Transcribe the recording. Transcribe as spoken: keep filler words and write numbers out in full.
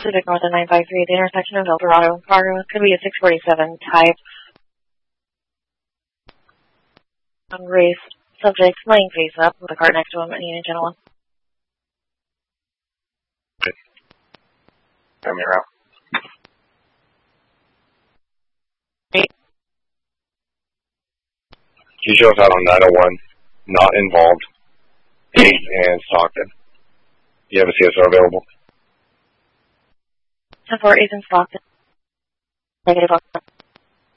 Pacific North nine five three at the intersection of El Dorado and Fargo. Could be a six forty-seven type. On race, subject laying face up with a cart next to him and Union Channel one. Turn me around. He shows out on nine oh one, not involved. eight and Stockton. You have a C S O available? ten four, eight in Stockton. Negative.